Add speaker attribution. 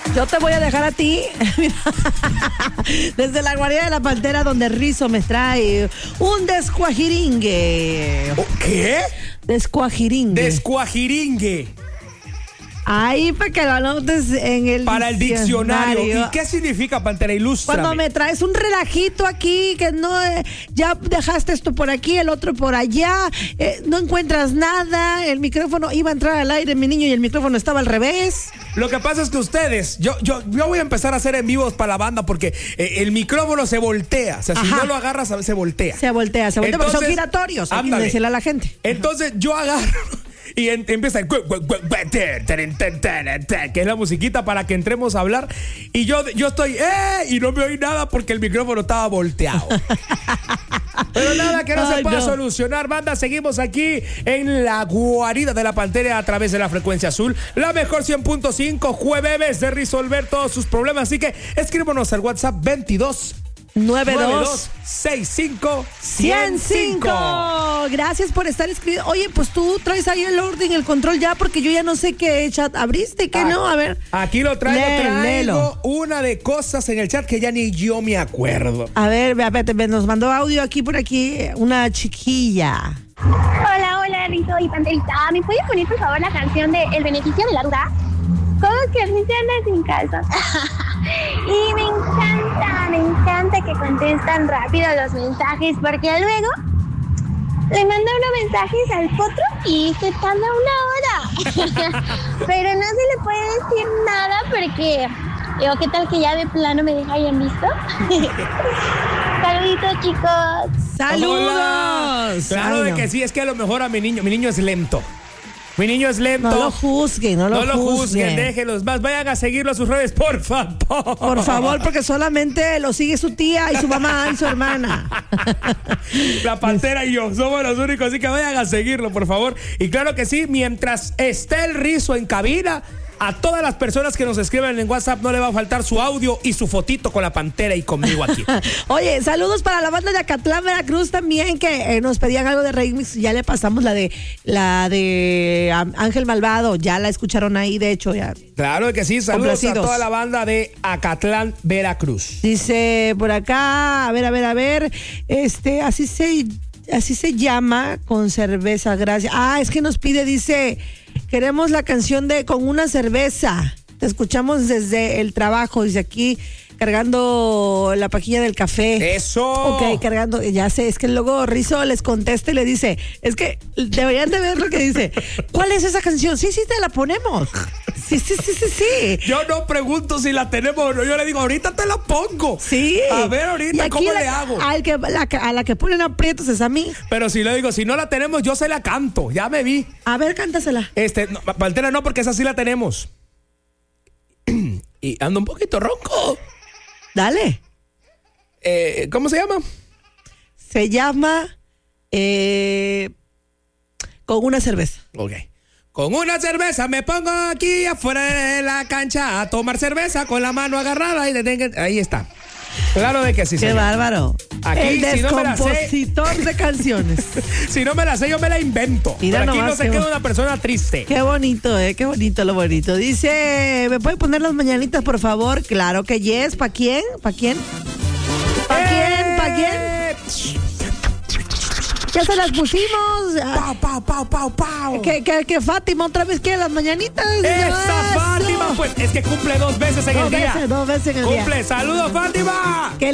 Speaker 1: Yo te voy a dejar a ti desde la guarida de la Pantera, donde Rizo me trae un descuajiringue.
Speaker 2: ¿Qué?
Speaker 1: Descuajiringue.
Speaker 2: Descuajiringue.
Speaker 1: Ahí para que lo anotes en el
Speaker 2: Para el diccionario. ¿Y qué significa, Pantera? Ilústrame.
Speaker 1: Cuando me traes un relajito aquí, que no, ya dejaste esto por aquí, el otro por allá, no encuentras nada, el micrófono iba a entrar al aire, mi niño, y el micrófono estaba al revés.
Speaker 2: Lo que pasa es que ustedes, yo voy a empezar a hacer en vivos para la banda porque el micrófono se voltea. O sea, si no lo agarras, se voltea.
Speaker 1: Se voltea,
Speaker 2: entonces,
Speaker 1: porque son giratorios, hay que decirle a la gente.
Speaker 2: Entonces yo agarro y empieza que es la musiquita para que entremos a hablar. Y yo estoy, y no me oí nada porque el micrófono estaba volteado. Pero nada que no se pueda solucionar, banda. Seguimos aquí en la guarida de la Pantera a través de la frecuencia azul, la mejor 100.5, jueves de resolver todos sus problemas. Así que escríbanos al WhatsApp
Speaker 1: 2292651005. Gracias por estar escribiendo. Oye, pues tú traes ahí el orden, el control ya, porque yo ya no sé qué chat abriste y qué no. A ver.
Speaker 2: Aquí lo traigo. Traigo una de cosas en el chat que ya ni yo me acuerdo.
Speaker 1: A ver, nos mandó audio aquí por aquí una chiquilla.
Speaker 3: Hola, Rizo y Panterita. ¿Me puedes poner, por favor, la canción de El beneficio de la duda? ¿Cómo que Rizo anda sin casa? Y me encanta que contestan rápido los mensajes, porque luego le manda unos mensajes al potro y se tarda 1 hora. Pero no se le puede decir nada porque, digo, ¿qué tal que ya de plano me deja ahí en visto? Saluditos, chicos.
Speaker 1: ¡Saludos!
Speaker 2: Hola. Claro de que sí, es que a lo mejor a mi niño es lento. Mi niño es lento.
Speaker 1: No lo juzguen, no lo juzguen.
Speaker 2: Déjenlos más. Vayan a seguirlo a sus redes, por favor.
Speaker 1: Por favor, porque solamente lo sigue su tía y su mamá y su hermana.
Speaker 2: La Pantera y yo somos los únicos, así que vayan a seguirlo, por favor. Y claro que sí, mientras esté el Rizo en cabina, a todas las personas que nos escriben en WhatsApp no le va a faltar su audio y su fotito con la Pantera y conmigo aquí.
Speaker 1: Oye, saludos para la banda de Acatlán, Veracruz también, que nos pedían algo de remix. Ya le pasamos la de Ángel Malvado. Ya la escucharon ahí, de hecho. Ya.
Speaker 2: Claro que sí, saludos a toda la banda de Acatlán, Veracruz.
Speaker 1: Dice por acá, a ver, así se llama, con cerveza, gracias. Es que nos pide, dice, queremos la canción de Con una cerveza. Te escuchamos desde el trabajo, dice aquí, cargando la pajilla del café.
Speaker 2: ¡Eso!
Speaker 1: Ok, cargando, ya sé, es que luego Rizo les contesta y le dice, es que deberían de ver lo que dice. ¿Cuál es esa canción? Sí, te la ponemos. Sí.
Speaker 2: Yo no pregunto si la tenemos o no, yo le digo, ahorita te la pongo.
Speaker 1: Sí.
Speaker 2: A ver ahorita cómo le hago.
Speaker 1: A la que ponen aprietos es a mí.
Speaker 2: Pero si le digo, si no la tenemos, yo se la canto, ya me vi.
Speaker 1: A ver, cántasela.
Speaker 2: No, Pantera no, porque esa sí la tenemos. Y ando un poquito ronco.
Speaker 1: Dale.
Speaker 2: ¿Cómo se llama?
Speaker 1: Se llama Con una cerveza.
Speaker 2: Ok. Con una cerveza me pongo aquí afuera de la cancha a tomar cerveza con la mano agarrada y ahí está. Claro de que sí.
Speaker 1: Qué bárbaro.
Speaker 2: Aquí,
Speaker 1: el descompositor de canciones.
Speaker 2: Si no me la sé, yo me la invento.
Speaker 1: Mira,
Speaker 2: aquí no se queda una persona triste.
Speaker 1: Qué bonito, qué bonito lo bonito. Dice, ¿me puede poner las mañanitas, por favor? Claro que yes. ¿Para quién? ¿Para quién? ¿Para quién? Ya se las pusimos.
Speaker 2: Pau.
Speaker 1: Que Fátima otra vez quiere las mañanitas.
Speaker 2: ¡Esa Fátima! Pues es que cumple 2 veces en el día.
Speaker 1: Dos veces en el día.
Speaker 2: ¡Cumple! ¡Saludos, Fátima!